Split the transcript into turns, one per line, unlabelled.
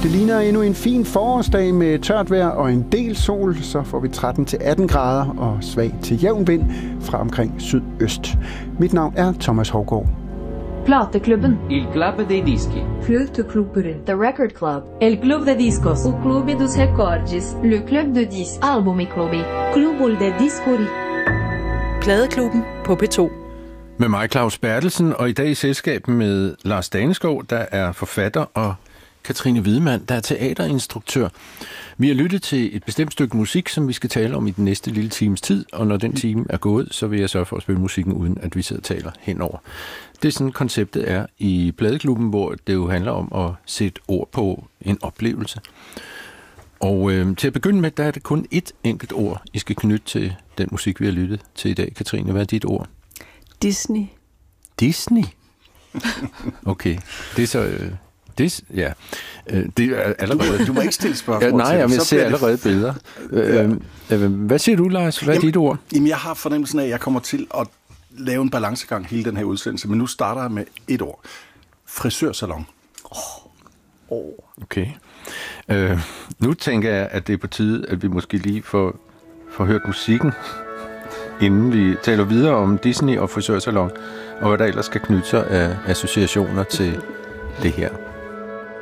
Det ligner endnu en fin forårsdag med tørt vejr og en del sol. Så får vi 13-18 grader og svag til jævn vind fra omkring sydøst. Mit navn er Thomas Hovgaard.
Plateklubben.
Il Club dei Dischi.
Fløteklubben. The Record Club. El Club de Discos. O Clube dos Recordes. Le Club de Disc. Albumiclube. Clubul de Discuri.
Pladeklubben på P2.
Med mig, Claus Bertelsen, og i dag i selskab med Lars Daneskov, der er forfatter, og Katrine Hvidemann, der er teaterinstruktør. Vi har lyttet til et bestemt stykke musik, som vi skal tale om i den næste lille times tid, og når den time er gået, så vil jeg sørge for at spille musikken, uden at vi sidder og taler henover. Det er sådan, konceptet er i Pladeklubben, hvor det jo handler om at sætte ord på en oplevelse. Og til at begynde med, der er det kun ét enkelt ord, I skal knytte til den musik, vi har lyttet til i dag. Katrine, hvad er dit ord?
Disney.
Disney? Okay, det er så... ja, det er allerede...
Du må ikke stille spørgsmål
nej,
til
jeg ser allerede billeder. Hvad siger du, Lars? Hvad er dit ord?
Jamen, jeg har fornemmelsen af, at jeg kommer til at lave en balancegang hele den her udsendelse, men nu starter jeg med et ord. Frisørsalon.
Okay. Nu tænker jeg, at det er på tide, at vi måske lige får hørt musikken, inden vi taler videre om Disney og frisørsalon, og hvad der ellers skal knytte sig af associationer til det her.